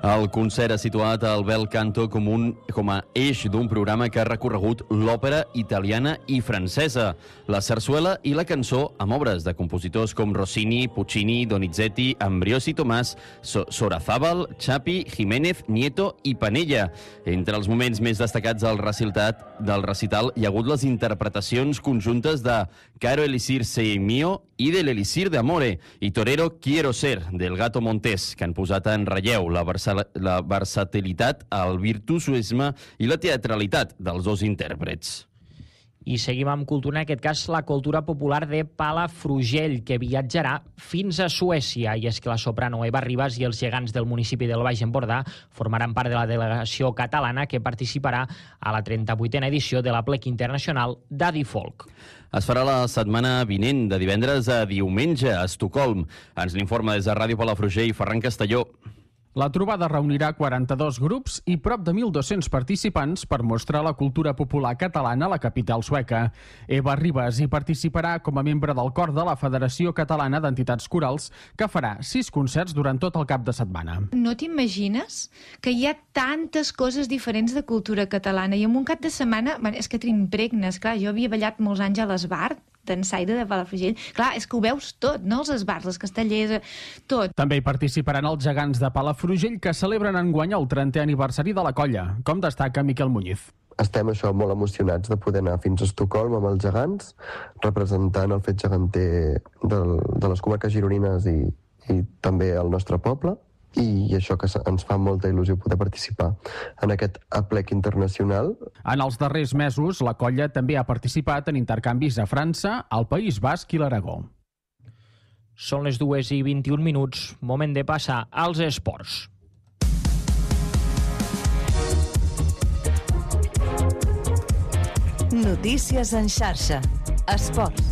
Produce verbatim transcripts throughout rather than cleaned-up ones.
El concert ha situat el bel canto com, un, com a eix d'un programa que ha recorregut l'òpera italiana i francesa, la sarsuela i la cançó amb obres de compositors com Rossini, Puccini, Donizetti, Ambriosi Tomàs, so Sorazábal, Chapi, Jiménez, Nieto i Panella. Entre els moments més destacats del recital, del recital hi ha hagut les interpretacions conjuntes de Caro Elisir Sei Mio i de l'Elisir de Amore i Torero Quiero Ser, del Gato Montés, que han posat en relleu la, versa la versatilitat, el virtuosisme i la teatralitat dels dos intèrprets. I seguim amb cultura, en aquest cas la cultura popular de Palafrugell, que viatjarà fins a Suècia. I és que la soprano Eva Ribas i els gegants del municipi del Baix Empordà formaran part de la delegació catalana que participarà a la trenta-vuitena edició de l'Aplec Internacional Daddy Folk. Es farà la setmana vinent, de divendres a diumenge, a Estocolm. Ens l'informa des de Ràdio Palafrugell, Ferran Castelló. La trobada reunirà quaranta-dos grups i prop de mil dos-cents participants per mostrar la cultura popular catalana a la capital sueca. Eva Ribas hi participarà com a membre del cor de la Federació Catalana d'Entitats Corals, que farà sis concerts durant tot el cap de setmana. No t'imagines que hi ha tantes coses diferents de cultura catalana i en un cap de setmana, bueno, és que t'impregnes. Clar, jo havia ballat molts anys a l'Esbart, d'ensaire de Palafrugell. Clar, és que ho veus tot, no? Els esbars, les castellers, tot. També hi participaran els gegants de Palafrugell, que celebren enguany el trentè aniversari de la colla, com destaca Miquel Muñiz. Estem això molt emocionats de poder anar fins a Estocolm amb els gegants, representant el fet geganter del, de les comarques gironines i, i també el nostre poble. I això que ens fa molta il·lusió poder participar en aquest aplec internacional. En els darrers mesos, la colla també ha participat en intercanvis a França, al País Basc i l'Aragó. Són les dues i vint-i-un minuts, moment de passar als esports. Notícies en xarxa. Esports.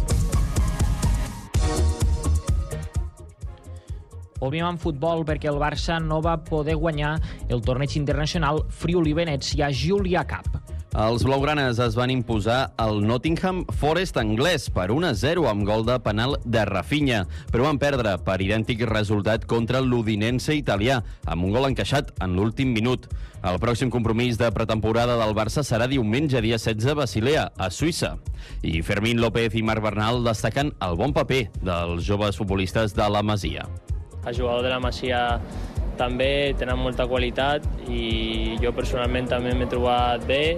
Obrim amb futbol perquè el Barça no va poder guanyar el torneig internacional Friuli-Venècia Giulia Cup. Els blaugranes es van imposar al Nottingham Forest anglès per un a zero amb gol de penal de Rafinha, però van perdre per idèntic resultat contra l'Udinese italià, amb un gol encaixat en l'últim minut. El pròxim compromís de pretemporada del Barça serà diumenge, dia setze, a Basilea, a Suïssa. I Fermín López i Marc Bernal destaquen el bon paper dels joves futbolistes de la Masia. Els jugadors de la Masia també tenen molta qualitat i jo personalment també m'he trobat bé.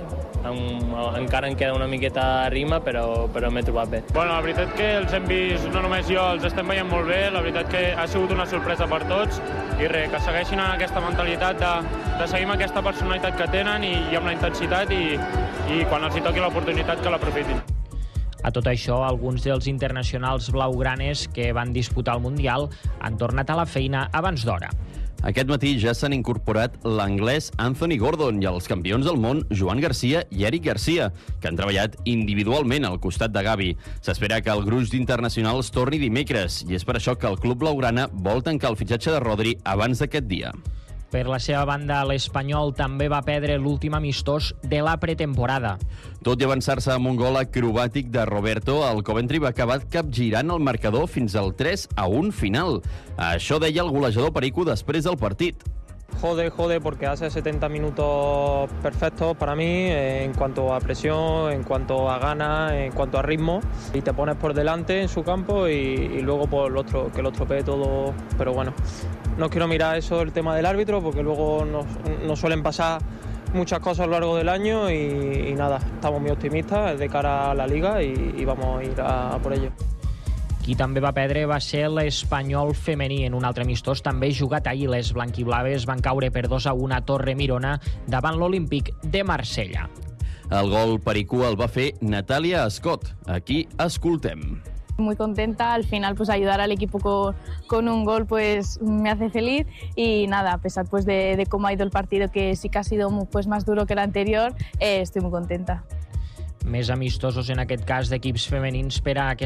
Encara em queda una miqueta a rima, però, però m'he trobat bé. Bueno, la veritat que els hem vist, no només jo, els estem veient molt bé. La veritat que ha sigut una sorpresa per tots i res, que segueixin amb aquesta mentalitat de, de seguir amb aquesta personalitat que tenen i, i amb la intensitat i, i quan els hi toqui l'oportunitat que l'aprofitin. A tot això, alguns dels internacionals blaugranes que van disputar el Mundial han tornat a la feina abans d'hora. Aquest matí ja s'han incorporat l'anglès Anthony Gordon i els campions del món Joan Garcia i Eric Garcia, que han treballat individualment al costat de Gavi. S'espera que el gruix d'internacionals torni dimecres i és per això que el club blaugrana vol tancar el fitxatge de Rodri abans d'aquest dia. Per la seva banda, l'Espanyol també va perdre l'últim amistós de la pretemporada. Tot i avançar-se amb un gol acrobàtic de Roberto, el Coventry va acabar capgirant el marcador fins al tres a un final. Això deia el golejador Perico després del partit. Jode, jode, porque hace setenta minutos perfectos para mí en cuanto a presión, en cuanto a ganas, en cuanto a ritmo. Y te pones por delante en su campo y, y luego por el otro, que lo estropee todo. Pero bueno, no quiero mirar eso el tema del árbitro porque luego nos, nos suelen pasar muchas cosas a lo largo del año y, y nada, estamos muy optimistas de cara a la Liga y, y vamos a ir a, a por ello. Qui també va perdre va ser l'Espanyol femení. En un altre amistós també jugat ahir. Les blanquiblaves van caure per dos a un a Torre Mirona davant l'Olímpic de Marsella. El gol Pericú el va fer Natàlia Scott. Aquí escoltem. Muy contenta, al final pues ayudar al equipo con, con un gol pues me hace feliz y nada, a pesar pues de, de cómo ha ido el partido, que sí que ha sido pues más duro que el anterior, eh, estoy muy contenta. Més amistosos en aquest cas d'equips femenins per a aquest